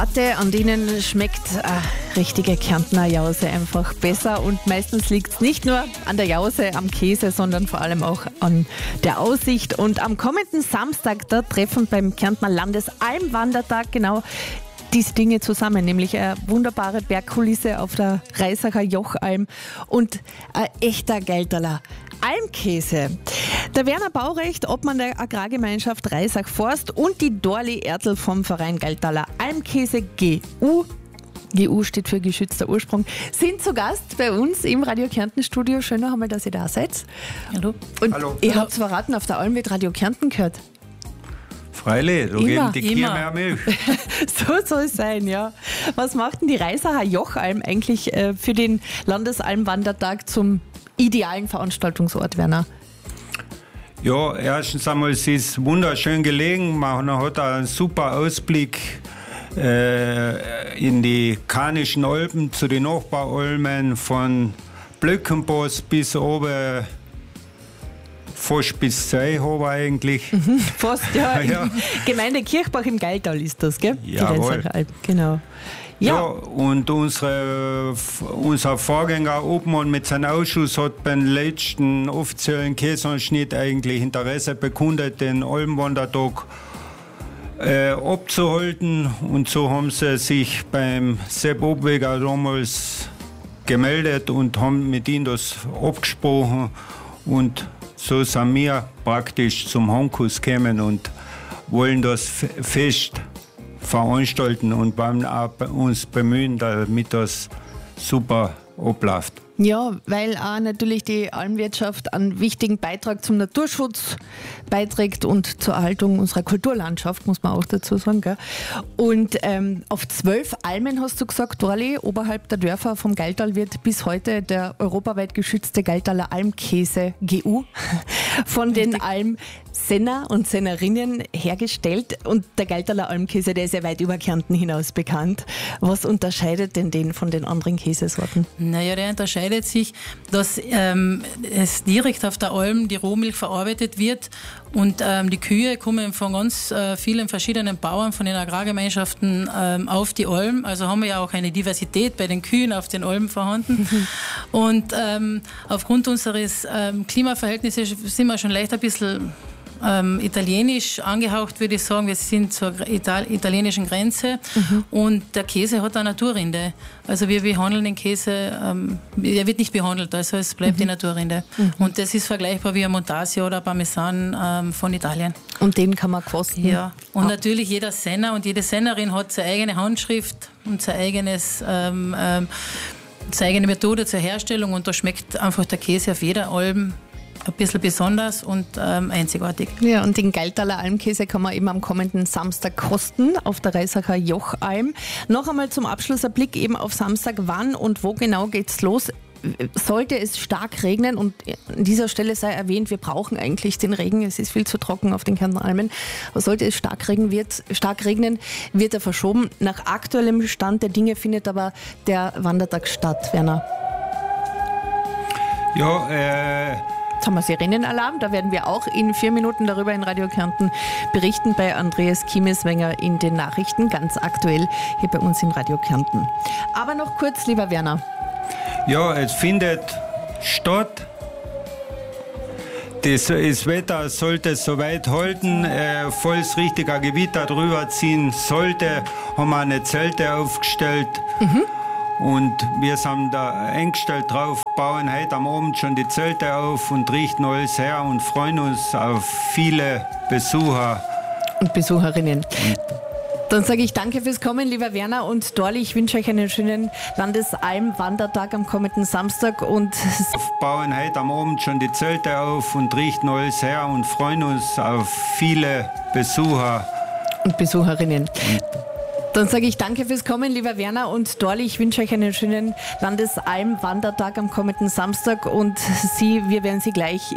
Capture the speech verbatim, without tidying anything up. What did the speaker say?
Orte, an denen schmeckt äh, richtige Kärntner Jause einfach besser, und meistens liegt es nicht nur an der Jause, am Käse, sondern vor allem auch an der Aussicht. Und am kommenden Samstag, da treffen beim Kärntner Landesalmwandertag genau diese Dinge zusammen, nämlich eine wunderbare Bergkulisse auf der Reisacher Jochalm und ein echter Geiltaler Almkäse. Der Werner Baurecht, Obmann der Agrargemeinschaft Reisach Forst, und die Dorli Ertl vom Verein Geiltaler Almkäse G U, G U steht für geschützter Ursprung, sind zu Gast bei uns im Radio Kärnten Studio. Schön noch einmal, dass ihr da seid. Hallo. Und Hallo. Ihr habt es verraten, auf der Alm wird Radio Kärnten gehört. Freilich, da Immer, geben die Kühe immer. mehr Milch. So soll es sein, ja. Was macht denn die Reisacher Jochalm eigentlich äh, für den Landesalmwandertag zum idealen Veranstaltungsort, Werner? Ja, erstens einmal, es ist wunderschön gelegen. Man hat einen super Ausblick äh, in die Karnischen Alpen, zu den Nachbaralmen, von Blöckenboss bis oben, fast bis Zeihofer eigentlich. Mhm, fast, ja. Ja. Gemeinde Kirchbach im Geiltal ist das, gell? Die Jawohl. Reisacher Alpen, genau. Ja, Ja, und unsere, unser Vorgänger Obmann mit seinem Ausschuss hat beim letzten offiziellen Käseanschnitt eigentlich Interesse bekundet, den Almwandertag äh, abzuhalten. Und so haben sie sich beim Sepp Obweger damals gemeldet und haben mit ihm das abgesprochen. Und so sind wir praktisch zum Hankus gekommen und wollen das Fest veranstalten und wollen auch uns bemühen, damit das super abläuft. ja, weil auch natürlich die Almwirtschaft einen wichtigen Beitrag zum Naturschutz beiträgt und zur Erhaltung unserer Kulturlandschaft, muss man auch dazu sagen. Gell? Und ähm, auf zwölf Almen, hast du gesagt, Dorli, oberhalb der Dörfer vom Geiltal, wird bis heute der europaweit geschützte Geiltaler Almkäse G U von den Almsenner und Sennerinnen hergestellt. Und der Geiltaler Almkäse, der ist ja weit über Kärnten hinaus bekannt. Was unterscheidet denn den von den anderen Käsesorten? Naja, der unterscheidet sich, dass ähm, es direkt auf der Alm die Rohmilch verarbeitet wird, und ähm, die Kühe kommen von ganz äh, vielen verschiedenen Bauern, von den Agrargemeinschaften ähm, auf die Alm. Also haben wir ja auch eine Diversität bei den Kühen auf den Almen vorhanden. Und ähm, aufgrund unseres ähm, Klimaverhältnisses sind wir schon leicht ein bisschen Ähm, italienisch angehaucht, würde ich sagen. Wir sind zur Ital- italienischen Grenze, mhm. und der Käse hat eine Naturrinde. Also wir behandeln den Käse, ähm, er wird nicht behandelt, also es bleibt mhm. die Naturrinde. Mhm. Und das ist vergleichbar wie ein Montasio oder Parmesan ähm, von Italien. Und den kann man kosten? Ja, und ah. natürlich jeder Senner und jede Sennerin hat seine eigene Handschrift und sein eigenes, ähm, ähm, seine eigene Methode zur Herstellung, und da schmeckt einfach der Käse auf jeder Alm ein bisschen besonders und ähm, einzigartig. Ja, und den Geiltaler Almkäse kann man eben am kommenden Samstag kosten auf der Reisacher Jochalm. Noch einmal zum Abschluss ein Blick eben auf Samstag. Wann und wo genau geht's los? Sollte es stark regnen, und an dieser Stelle sei erwähnt, wir brauchen eigentlich den Regen, es ist viel zu trocken auf den Kärntner Almen, aber sollte es stark regnen, wird, stark regnen, wird er verschoben. Nach aktuellem Stand der Dinge findet aber der Wandertag statt, Werner. Ja, äh... Jetzt haben wir Sirenenalarm, da werden wir auch in vier Minuten darüber in Radio Kärnten berichten, bei Andreas Kiemeswenger in den Nachrichten, ganz aktuell hier bei uns in Radio Kärnten. Aber noch kurz, lieber Werner. Ja, es findet statt. Das, das Wetter sollte soweit halten. Äh, falls richtiger Gewitter drüber ziehen sollte, haben wir eine Zelte aufgestellt. Mhm. Und wir sind da eingestellt drauf, bauen heute am Abend schon die Zelte auf und richten alles her und freuen uns auf viele Besucher. Und Besucherinnen. Dann sage ich danke fürs Kommen, lieber Werner und Dorli. Ich wünsche euch einen schönen Landesalm-Wandertag am kommenden Samstag. Und bauen heute am Abend schon die Zelte auf und richten alles her und freuen uns auf viele Besucher. Und Besucherinnen. Und Dann sage ich danke fürs Kommen, lieber Werner und Dorli. Ich wünsche euch einen schönen Landesalm-Wandertag am kommenden Samstag, und Sie, wir werden Sie gleich